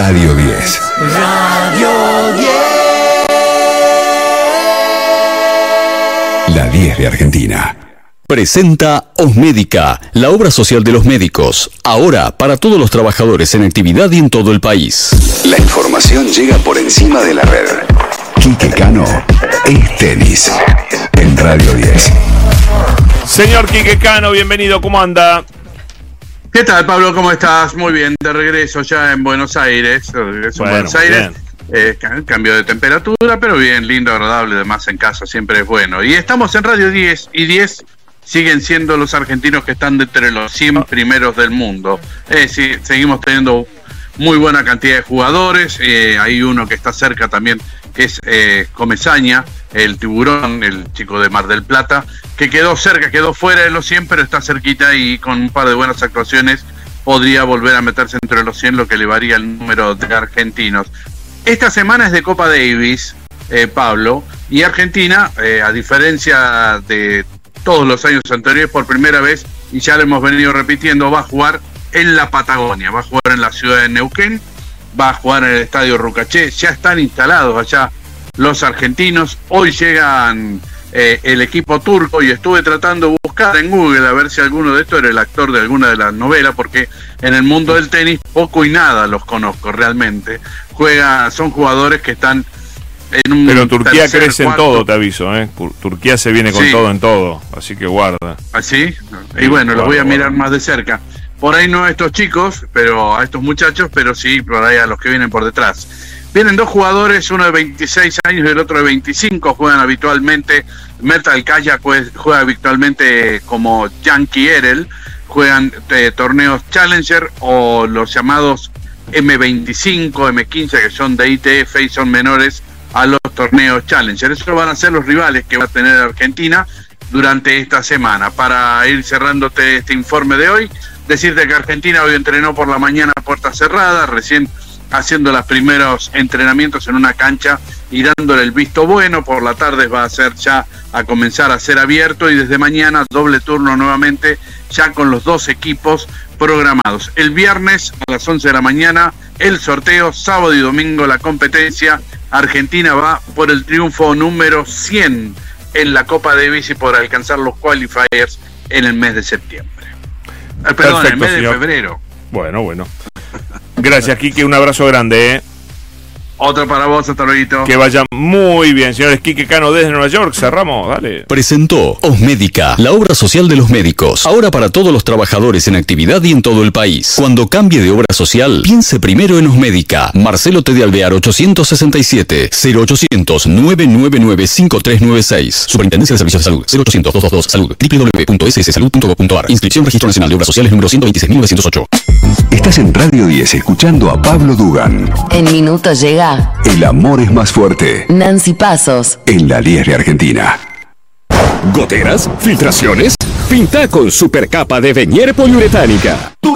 Radio 10. Radio 10. La 10 de Argentina. Presenta Osmédica, la obra social de los médicos, ahora para todos los trabajadores en actividad y en todo el país. La información llega por encima de la red. Quique Cano es tenis en Radio 10. Señor Quique Cano, bienvenido, ¿cómo anda? ¿Qué tal, Pablo? ¿Cómo estás? Muy bien, de regreso ya en Buenos Aires. Cambio de temperatura, pero bien, lindo, agradable, además en casa siempre es bueno. Y estamos en Radio 10, y 10 siguen siendo los argentinos que están entre los 100 primeros del mundo. Sí, seguimos teniendo muy buena cantidad de jugadores. Hay uno que está cerca también, que es Comesaña, el tiburón, el chico de Mar del Plata, que quedó cerca, quedó fuera de los 100, pero está cerquita y con un par de buenas actuaciones podría volver a meterse entre los 100, lo que elevaría el número de argentinos. Esta semana es de Copa Davis, Pablo, y Argentina, a diferencia de todos los años anteriores, por primera vez, y ya lo hemos venido repitiendo, va a jugar en la Patagonia, va a jugar en la ciudad de Neuquén, va a jugar en el estadio Rucaché. Ya están instalados allá los argentinos. Hoy llegan el equipo turco y estuve tratando de buscar en Google a ver si alguno de estos era el actor de alguna de las novelas, porque en el mundo del tenis poco y nada los conozco realmente. Son jugadores que están en un... Pero Turquía crece en todo, te aviso, ¿eh? Turquía se viene con todo en todo, así que guarda. ¿Así? Y bueno, los voy a mirar más de cerca. Por ahí no a estos chicos, pero a estos muchachos, pero sí por ahí a los que vienen por detrás. Vienen dos jugadores, uno de 26 años y el otro de 25, juegan habitualmente. Mert Alcaya juega habitualmente como Yankee Erel, juegan torneos Challenger o los llamados M25, M15, que son de ITF y son menores a los torneos Challenger. Esos van a ser los rivales que va a tener Argentina durante esta semana. Para ir cerrándote este informe de hoy, decirte que Argentina hoy entrenó por la mañana a puerta cerrada, recién haciendo los primeros entrenamientos en una cancha y dándole el visto bueno. Por la tarde va a ser ya a comenzar a ser abierto y desde mañana doble turno nuevamente, ya con los dos equipos programados. El viernes a las 11 de la mañana el sorteo, sábado y domingo la competencia. Argentina va por el triunfo número 100 en la Copa Davis y por alcanzar los qualifiers en el mes de septiembre. Perdón, en el mes de febrero. Bueno. Gracias, Quique, un abrazo grande, ¿eh? Otro para vos, hasta luego. Que vaya muy bien, señores. Quique Cano desde Nueva York, cerramos, dale. Presentó Osmédica, la obra social de los médicos, ahora para todos los trabajadores en actividad y en todo el país. Cuando cambie de obra social, piense primero en Osmédica. Marcelo T. de Alvear 867 0800 999 5396. Superintendencia de Servicios de Salud 0800 222 Salud. www.sssalud.gov.ar. Inscripción Registro Nacional de Obras Sociales número 126.908. Estás en Radio 10 escuchando a Pablo Dugan. En minutos llega El amor es más fuerte. Nancy Pasos En la 10 de Argentina. ¿Goteras? ¿Filtraciones? Pinta con supercapa de Venier poliuretánica.